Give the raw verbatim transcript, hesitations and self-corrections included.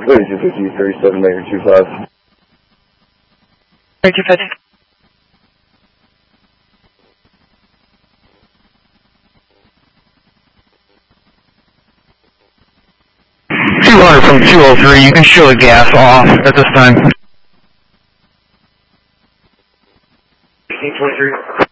thirty-two fifty, thirty-seven, negative two five. thirty-two fifty. two hundred from two oh three, you can show the gas off at this time. sixteen twenty-three.